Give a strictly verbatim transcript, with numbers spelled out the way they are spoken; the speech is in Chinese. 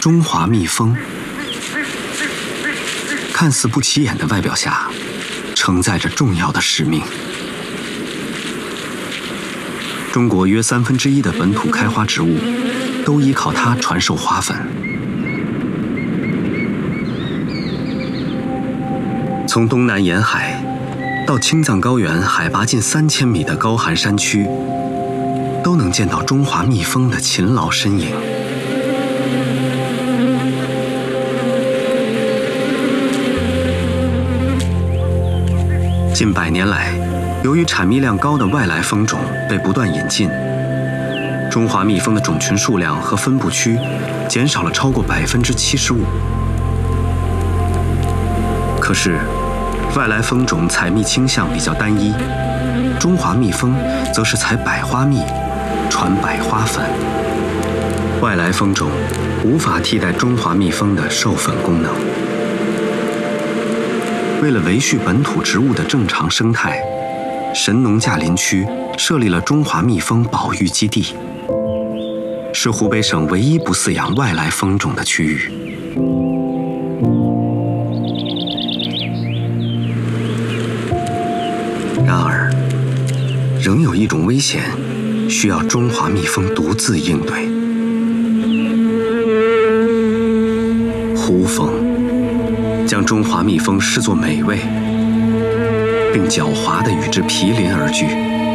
中华蜜蜂，看似不起眼的外表下，承载着重要的使命。中国约三分之一的本土开花植物，都依靠它传授花粉。从东南沿海到青藏高原海拔近三千米的高寒山区，都能见到中华蜜蜂的勤劳身影。近百年来，由于产蜜量高的外来蜂种被不断引进，中华蜜蜂的种群数量和分布区减少了超过百分之七十五。可是，外来蜂种采蜜倾向比较单一，中华蜜蜂则是采百花蜜，传百花粉。外来蜂种无法替代中华蜜蜂的授粉功能。为了维续本土植物的正常生态，神农架林区设立了中华蜜蜂保育基地，是湖北省唯一不饲养外来蜂种的区域。然而，仍有一种危险需要中华蜜蜂独自应对——胡蜂。将中华蜜蜂视作美味，并狡猾地与之毗邻而居。